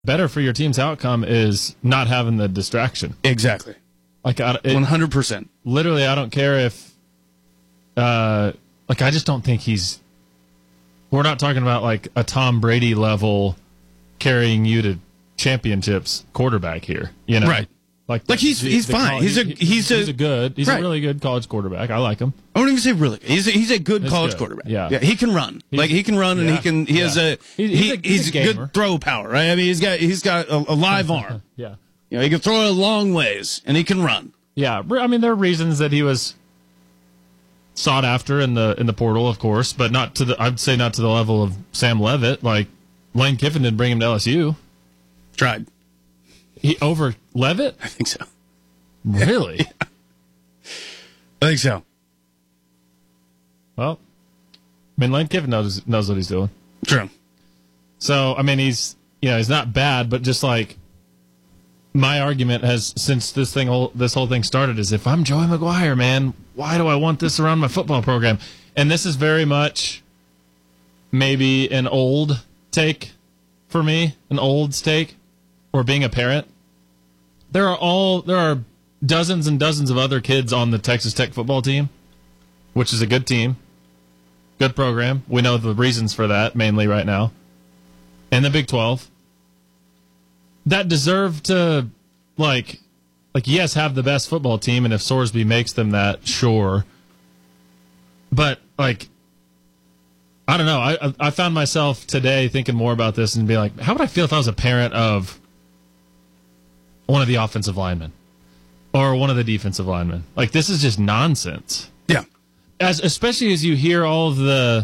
better for your team's outcome is not having the distraction. Exactly. Like 100%. Literally, I don't care if, I just don't think we're not talking about like a Tom Brady level carrying you to championships quarterback here, Right. Like he's fine. He's a really good college quarterback. I like him. I wouldn't even say really. He's a good college quarterback. Yeah. He can run. He can run, and he's a good throw power. Right. I mean, he's got a live arm. Yeah. He can throw it a long ways, and he can run. Yeah. I mean, there are reasons that he was sought after in the portal, of course, but I'd say not to the level of Sam Leavitt. Like Lane Kiffin didn't bring him to LSU. Tried. He over Leavitt? I think so. Really? Yeah. I think so. Well, I mean, Lane Kiffin knows what he's doing. True. So, I mean, he's not bad, but just like my argument has since this whole thing started is if I'm Joey McGuire, man, why do I want this around my football program? And this is very much maybe an old take for me, an old take, or being a parent. There are dozens and dozens of other kids on the Texas Tech football team, which is a good team, good program. We know the reasons for that mainly right now. And the Big 12 that deserve to yes, have the best football team, and if Sorsby makes them that, sure. But I don't know. I found myself today thinking more about this and being like, how would I feel if I was a parent of one of the offensive linemen or one of the defensive linemen? Like, this is just nonsense. Yeah. Especially as you hear all of the,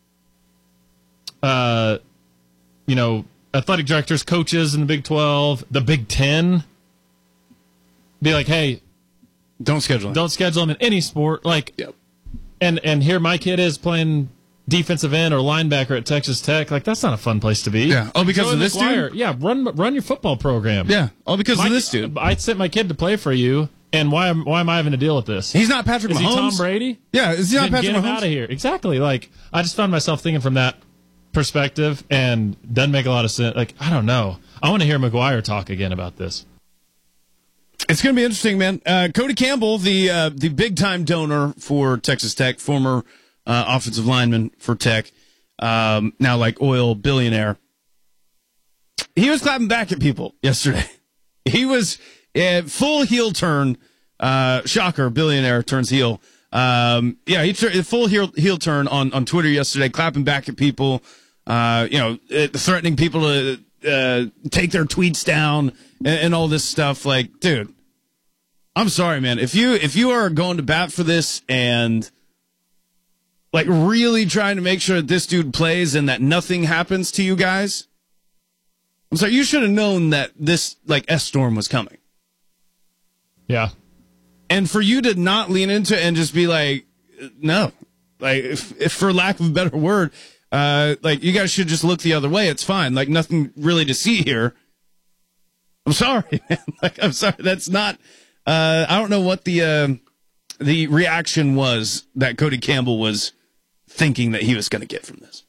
athletic directors, coaches in the Big 12, the Big 10, be like, hey, don't schedule him in any sport. Like, yep. And here my kid is playing defensive end or linebacker at Texas Tech. Like, that's not a fun place to be. Yeah. Oh, because of this dude? Yeah, run your football program. Yeah. Oh, because of this dude. I sent my kid to play for you, and why am I having to deal with this? He's not Patrick Mahomes. Is he Tom Brady? Yeah, is he not Patrick Mahomes? Get him out of here. Exactly. Like, I just found myself thinking from that perspective, and doesn't make a lot of sense. Like, I don't know. I want to hear McGuire talk again about this. It's going to be interesting, man. Cody Campbell, the big-time donor for Texas Tech, former offensive lineman for Tech, now like oil billionaire. He was clapping back at people yesterday. He was full heel turn. Shocker, billionaire turns heel. He full heel turn on Twitter yesterday, clapping back at people, threatening people to take their tweets down and all this stuff. Like, dude, I'm sorry, man. If you are going to bat for this and like really trying to make sure that this dude plays and that nothing happens to you guys, I'm sorry, you should have known that this like S-storm was coming. Yeah. And for you to not lean into it and just be like, no, like if for lack of a better word, like you guys should just look the other way. It's fine. Like nothing really to see here. I'm sorry, man. Like, I'm sorry. That's not, I don't know what the reaction was that Cody Campbell was thinking that he was going to get from this.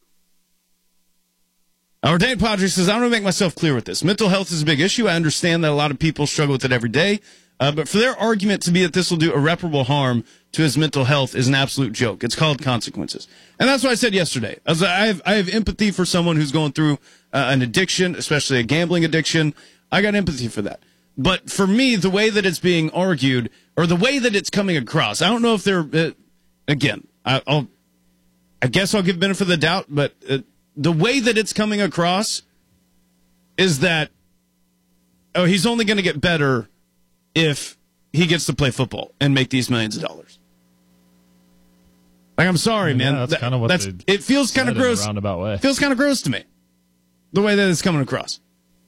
Our Dane Padre says, I want to make myself clear with this. Mental health is a big issue. I understand that a lot of people struggle with it every day. But for their argument to be that this will do irreparable harm to his mental health is an absolute joke. It's called consequences. And that's what I said yesterday. I have empathy for someone who's going through an addiction, especially a gambling addiction. I got empathy for that. But for me, the way that it's being argued, or the way that it's coming across, I don't know if they're, again, I guess I'll give benefit of the doubt, but the way that it's coming across is that, oh, he's only going to get better if he gets to play football and make these millions of dollars. Like, I'm sorry, man. That's kind of what it feels kind of gross. In a roundabout way. Feels kind of gross to me, the way that it's coming across.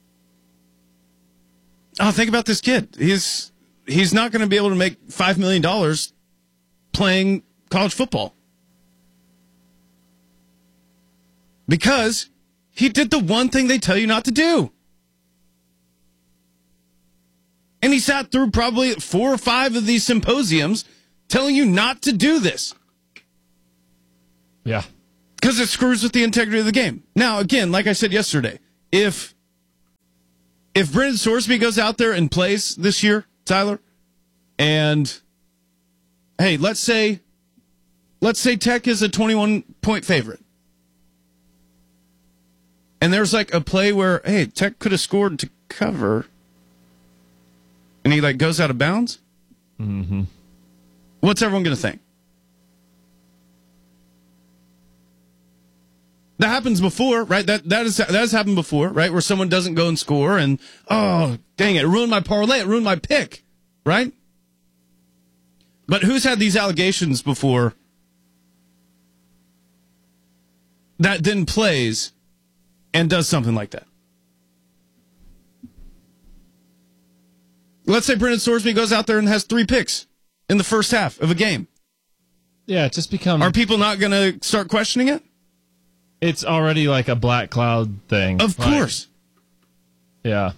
Oh, think about this kid. He's not going to be able to make $5 million playing college football because he did the one thing they tell you not to do. And he sat through probably 4 or 5 of these symposiums telling you not to do this. Yeah. Because it screws with the integrity of the game. Now, again, like I said yesterday, if if Brendan Sorsby goes out there and plays this year, Tyler, and hey, let's say Tech is a 21-point favorite. And there's like a play where, hey, Tech could have scored to cover, and he like goes out of bounds. Mm-hmm. What's everyone going to think? That happens before, right? That has happened before, right? Where someone doesn't go and score, and oh, dang it ruined my parlay, it ruined my pick, right? But who's had these allegations before that then plays and does something like that? Let's say Brendan Sorsby goes out there and has 3 picks in the first half of a game. Yeah, it just becomes... Are people not going to start questioning it? It's already like a black cloud thing. Of course. Yeah.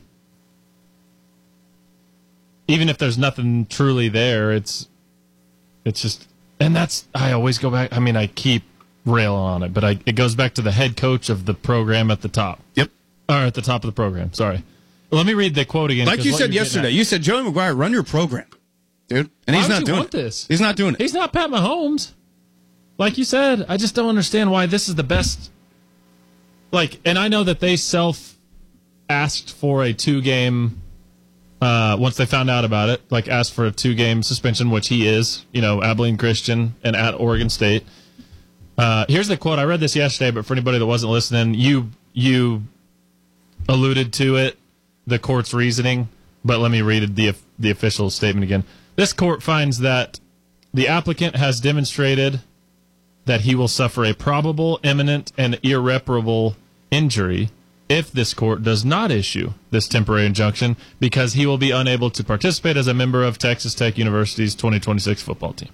Even if there's nothing truly there, it's just... And that's... I always go back... I mean, I keep railing on it, but it goes back to the head coach of the program at the top. Yep. Or at the top of the program, sorry. Let me read the quote again. Like you said yesterday, you said, Joey McGuire, run your program, dude. And he's not doing this. He's not doing it. He's not Pat Mahomes. Like you said, I just don't understand why this is the best. Like, and I know that they asked for a 2-game, once they found out about it, like asked for a 2-game suspension, which he is, Abilene Christian and at Oregon State. Here's the quote. I read this yesterday, but for anybody that wasn't listening, you alluded to it, the court's reasoning, but let me read the official statement again. This court finds that the applicant has demonstrated that he will suffer a probable, imminent, and irreparable injury if this court does not issue this temporary injunction because he will be unable to participate as a member of Texas Tech University's 2026 football team.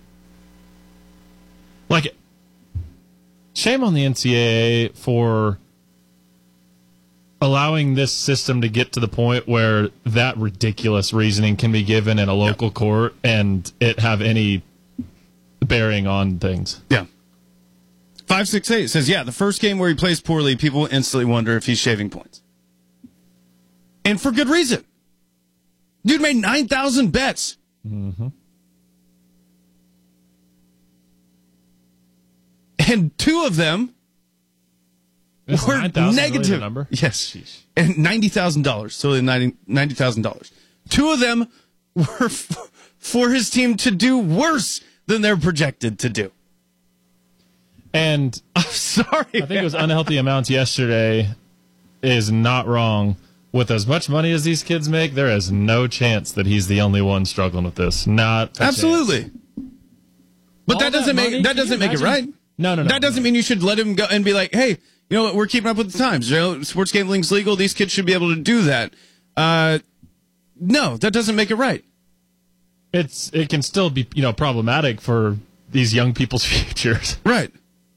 Like, shame on the NCAA for allowing this system to get to the point where that ridiculous reasoning can be given in a local court and it have any bearing on things. Yeah. 568 says, the first game where he plays poorly, people will instantly wonder if he's shaving points. And for good reason. Dude made 9,000 bets. Mm-hmm. And 2 of them were negative. Really number? Yes. Sheesh. And $90,000. So $90,000. 2 of them were for his team to do worse than they're projected to do. And I'm sorry. I think it was unhealthy amounts yesterday is not wrong. With as much money as these kids make, there is no chance that he's the only one struggling with this. Not absolutely. Chance. But all that doesn't make it right. No. That doesn't mean you should let him go and be like, hey, you know what? We're keeping up with the times. Sports gambling's legal. These kids should be able to do that. No, that doesn't make it right. It can still be problematic for these young people's futures. Right.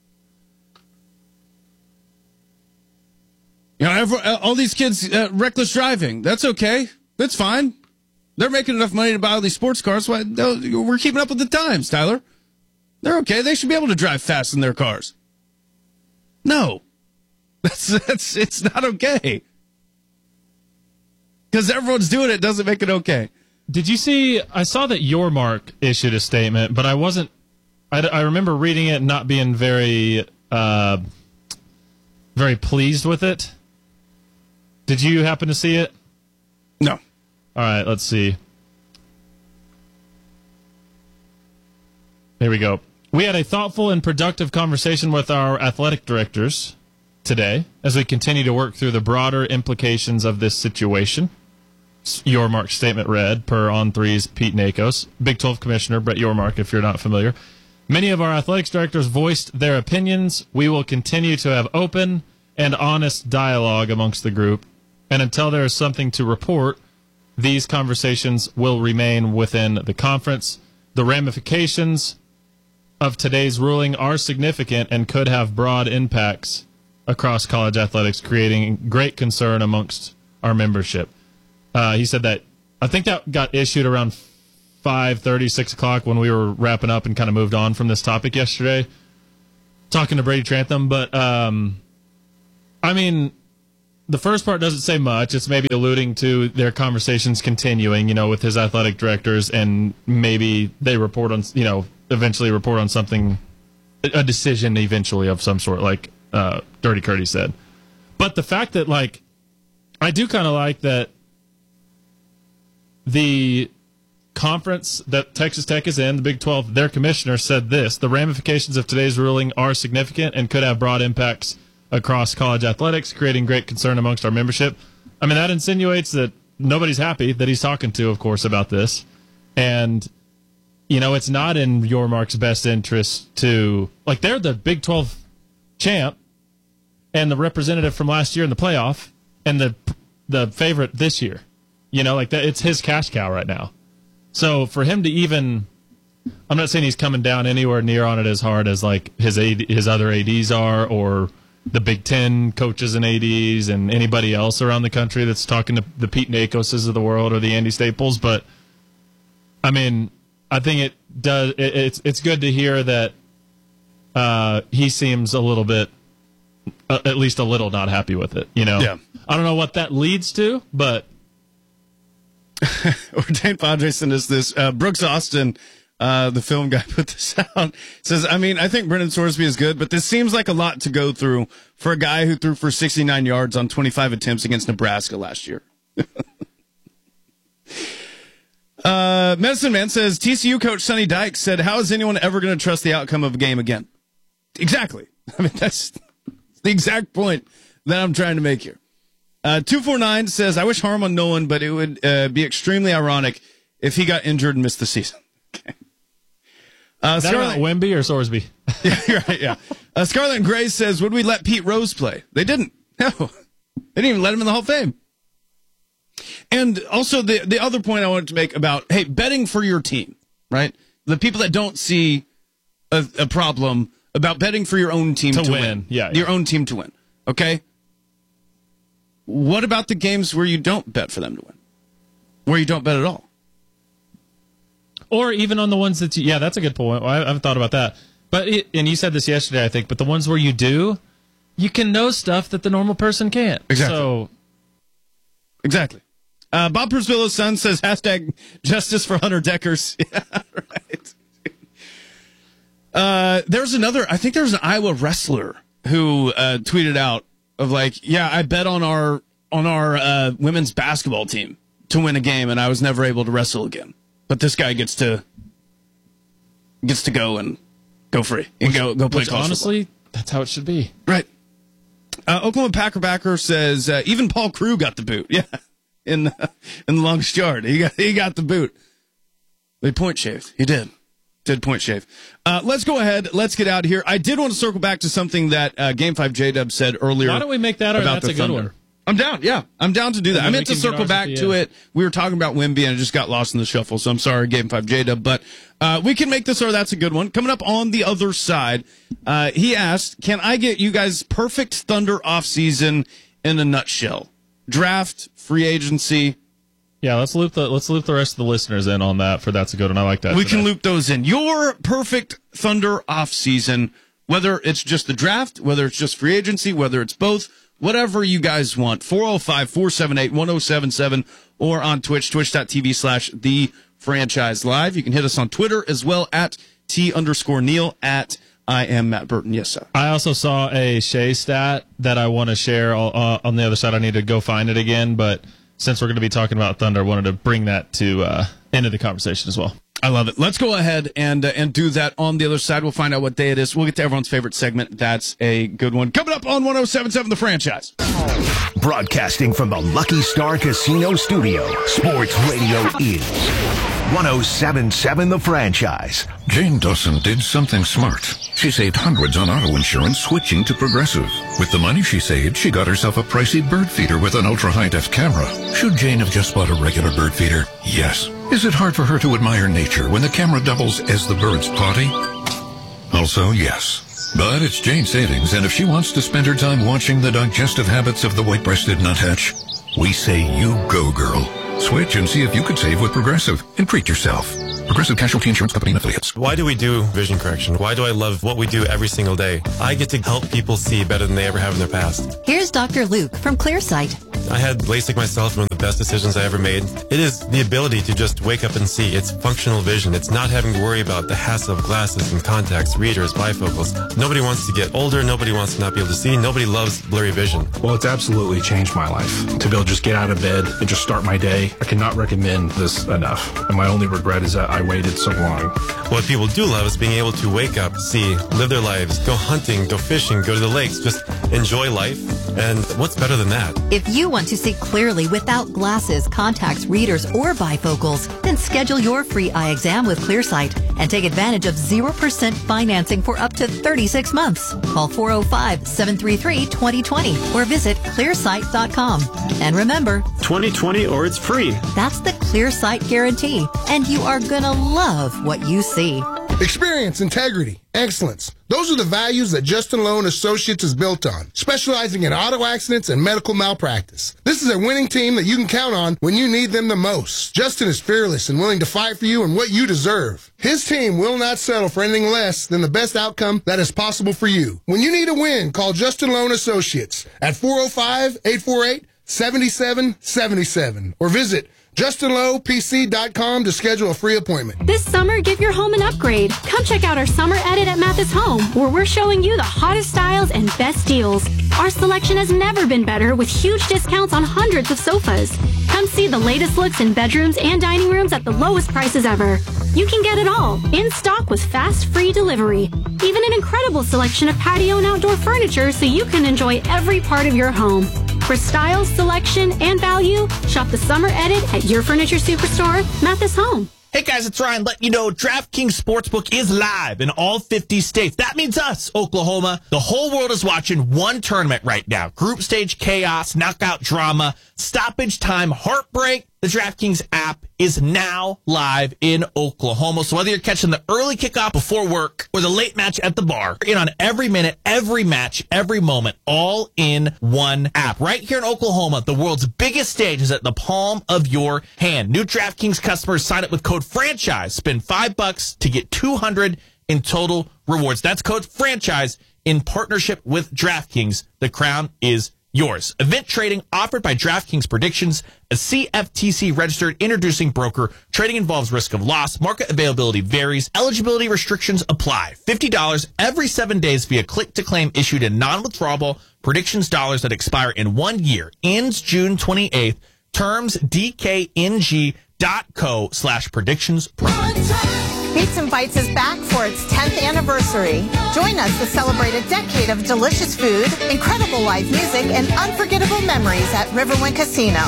All these kids reckless driving. That's okay. That's fine. They're making enough money to buy all these sports cars. We're keeping up with the times, Tyler. They're okay. They should be able to drive fast in their cars. No, it's not okay. Because everyone's doing it doesn't make it okay. Did you see? I saw that Yormark issued a statement, but I wasn't. I remember reading it and not being very pleased with it. Did you happen to see it? No. All right, let's see. Here we go. We had a thoughtful and productive conversation with our athletic directors today as we continue to work through the broader implications of this situation. Yormark's statement read, per On3's Pete Nakos, Big 12 Commissioner Brett Yormark, if you're not familiar. Many of our athletics directors voiced their opinions. We will continue to have open and honest dialogue amongst the group, and until there is something to report, these conversations will remain within the conference. The ramifications of today's ruling are significant and could have broad impacts across college athletics, creating great concern amongst our membership. He said that, I think that got issued around 5:30, 6 o'clock when we were wrapping up and kind of moved on from this topic yesterday, talking to Brady Trantham. But, I mean, the first part doesn't say much. It's maybe alluding to their conversations continuing, with his athletic directors, and maybe they report on, eventually report on something, a decision eventually of some sort, like Dirty Curdy said. But the fact that, I do kind of like that the conference that Texas Tech is in, the Big 12, their commissioner said this: the ramifications of today's ruling are significant and could have broad impacts across college athletics, creating great concern amongst our membership. I mean, that insinuates that nobody's happy that he's talking to, of course, about this. And, it's not in Yormark's best interest to, they're the Big 12 champ and the representative from last year in the playoff and the favorite this year. It's his cash cow right now. So for him to even, I'm not saying he's coming down anywhere near on it as hard as his other ADs are, or the Big Ten coaches and ADs and anybody else around the country that's talking to the Pete Nakoses of the world or the Andy Staples. But I mean, I think it does. It's good to hear that he seems a little bit, at least a little, not happy with it. Yeah. I don't know what that leads to, but Ordained Padre sent us this. Brooks Austin, the film guy, put this out. Says, I think Brendan Sorsby is good, but this seems like a lot to go through for a guy who threw for 69 yards on 25 attempts against Nebraska last year. Medicine Man says, TCU coach Sonny Dykes said, how is anyone ever going to trust the outcome of a game again? Exactly. That's the exact point that I'm trying to make here. 249 says, I wish harm on no one, but it would be extremely ironic if he got injured and missed the season. Okay. Is that about Wemby or Sorsby? Yeah, you're right, yeah. Scarlett Gray says, would we let Pete Rose play? They didn't. No. They didn't even let him in the Hall of Fame. And also the other point I wanted to make about, hey, betting for your team, right? The people that don't see a problem about betting for your own team to win. Yeah. Your own team to win. Okay? What about the games where you don't bet for them to win? Where you don't bet at all? Or even on the ones that that's a good point. I haven't thought about that. But and you said this yesterday, I think, but the ones where you do, you can know stuff that the normal person can't. Exactly. Exactly. Bob Persvilla's son says, hashtag justice for Hunter Deckers. Yeah, right. There's an Iowa wrestler who tweeted out of I bet on our women's basketball team to win a game, and I was never able to wrestle again. But this guy gets to go and go free and go play college honestly, football. That's how it should be. Right. Oklahoma Packer says even Paul Crew got the boot. Yeah, in the longest yard, he got the boot. They point shaved. He did point shave. Let's go ahead. Let's get out of here. I did want to circle back to something that Game 5 J-Dub said earlier. Why don't we make that that's a good one? I'm down. Yeah, I'm down to do that. I meant to circle back to it. We were talking about Wemby, and it just got lost in the shuffle, so I'm sorry, Game 5 J-Dub. But we can make this, or that's a good one. Coming up on the other side, he asked, can I get you guys perfect Thunder offseason in a nutshell? Draft, free agency. Yeah, let's loop the rest of the listeners in on that. For that's a good one. I like that. We can loop those in. Your perfect Thunder offseason, whether it's just the draft, whether it's just free agency, whether it's both, whatever you guys want. 405-478-1077 or on Twitch, twitch.tv/thefranchiselive. You can hit us on Twitter as well at @T_Neil at I am Matt Burton. Yes, sir. I also saw a Shea stat that I want to share on the other side. I need to go find it again, but since we're going to be talking about Thunder, I wanted to bring that to into the conversation as well. I love it. Let's go ahead and do that on the other side. We'll find out what day it is. We'll get to everyone's favorite segment. That's a good one. Coming up on 107.7 The Franchise. Broadcasting from the Lucky Star Casino Studio, Sports Radio is 107.7 The Franchise. Jane Dawson did something smart. She saved hundreds on auto insurance switching to Progressive. With the money she saved, she got herself a pricey bird feeder with an ultra-high-def camera. Should Jane have just bought a regular bird feeder? Yes. Is it hard for her to admire nature when the camera doubles as the bird's potty? Also, yes. But it's Jane savings, and if she wants to spend her time watching the digestive habits of the white-breasted nuthatch, we say you go, girl. Switch and see if you could save with Progressive and treat yourself. Progressive Casualty Insurance Company and Affiliates. Why do we do vision correction? Why do I love what we do every single day? I get to help people see better than they ever have in their past. Here's Dr. Luke from Clearsight. I had LASIK myself, one of the best decisions I ever made. It is the ability to just wake up and see. It's functional vision. It's not having to worry about the hassle of glasses and contacts, readers, bifocals. Nobody wants to get older. Nobody wants to not be able to see. Nobody loves blurry vision. Well, it's absolutely changed my life. To be able to just get out of bed and just start my day, I cannot recommend this enough. And my only regret is that I waited so long. What people do love is being able to wake up, see, live their lives, go hunting, go fishing, go to the lakes, just enjoy life. And what's better than that? If you want to see clearly without glasses, contacts, readers, or bifocals, then schedule your free eye exam with Clearsight and take advantage of 0% financing for up to 36 months. Call 405-733-2020 or visit clearsight.com. And remember, 2020 or it's free. That's the Clearsight guarantee, and you are gonna love what you see. Experience, integrity, excellence. Those are the values that Justin Lowe & Associates is built on, specializing in auto accidents and medical malpractice. This is a winning team that you can count on when you need them the most. Justin is fearless and willing to fight for you and what you deserve. His team will not settle for anything less than the best outcome that is possible for you. When you need a win, call Justin Lowe & Associates at 405-848-7777 or visit JustinLowePC.com to schedule a free appointment. This summer, give your home an upgrade. Come check out our summer edit at Mathis Home, where we're showing you the hottest styles and best deals. Our selection has never been better, with huge discounts on hundreds of sofas. Come see the latest looks in bedrooms and dining rooms at the lowest prices ever. You can get it all, in stock with fast, free delivery. Even an incredible selection of patio and outdoor furniture so you can enjoy every part of your home. For styles, selection, and value, shop the summer edit at your furniture superstore, Mathis Home. Hey guys, it's Ryan letting you know DraftKings Sportsbook is live in all 50 states. That means us, Oklahoma. The whole world is watching one tournament right now. Group stage chaos, knockout drama, stoppage time, heartbreak. The DraftKings app is now live in Oklahoma. So whether you're catching the early kickoff before work or the late match at the bar, you're in on every minute, every match, every moment, all in one app. Right here in Oklahoma, the world's biggest stage is at the palm of your hand. New DraftKings customers sign up with code FRANCHISE. Spend $5 to get $200 in total rewards. That's code FRANCHISE in partnership with DraftKings. The crown is yours. Event trading offered by DraftKings Predictions, a CFTC registered introducing broker. Trading involves risk of loss. Market availability varies. Eligibility restrictions apply. $50 every 7 days via click to claim issued in non-withdrawable predictions dollars that expire in 1 year. Ends June 28th. Terms DKNG.co/predictions. Beats and Bites is back for its 10th anniversary. Join us to celebrate a decade of delicious food, incredible live music, and unforgettable memories at Riverwind Casino.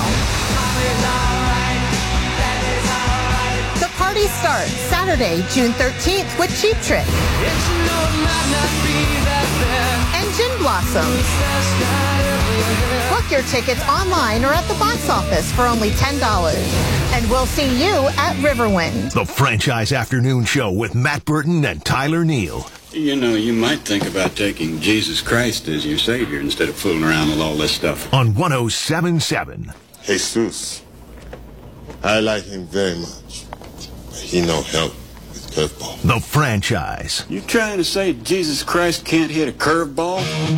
The party starts Saturday, June 13th with Cheap Trick and Gin Blossoms. Book your tickets online or at the box office for only $10. And we'll see you at Riverwind. The Franchise Afternoon Show with Matt Burton and Tyler Neal. You know, you might think about taking Jesus Christ as your Savior instead of fooling around with all this stuff. On 107.7. Jesus. I like him very much. He no help with curveball. The Franchise. You trying to say Jesus Christ can't hit a curveball?